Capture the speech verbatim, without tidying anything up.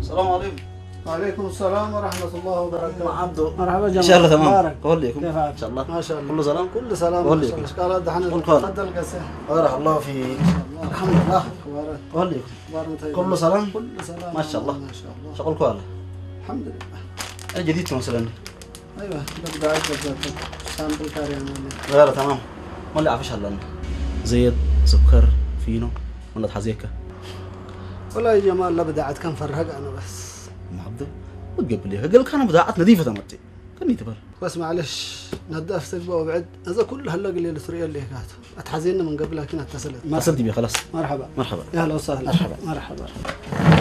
السلام عليكم. وعليكم السلام ورحمة الله وبركاته. مع عبدو. مرحبا جماعة. إن شاء الله تمام. مبارك. قول ليكم. كيف إن شاء الله. ما شاء الله. كله سلام. كل سلام. قول ما شاء ليكم. الله. قال دحين قول قال. تفضل قسم. بارك الله فيك. الحمد لله. أخبارك. قول ليكم. أخبارنا طيبة. كله سلام. كل سلام. ما شاء الله. ما شاء الله. شغل كوالا. الحمد لله. أي جديد مثلا. أيوة ببدأ أجل سامبل كاري أنا. غير تمام. ما اللي عفش هلا. زيت سكر فينو ولا تحزيكة. والله يا جمال لا بدأت كان فرق أنا بس. ما عبدو. وتقبل لي. قال كان بداعات نظيفة تمتي. كان يتبر. بس معلش نداف تقبل وبعد إذا كل هلا قليل الثريا اللي كاتو أتحزيننا من قبل لكن اتصلت. اتصلت بي خلاص. مرحبا. مرحبا. يا هلا وسهلا. مرحبا. مرحبا.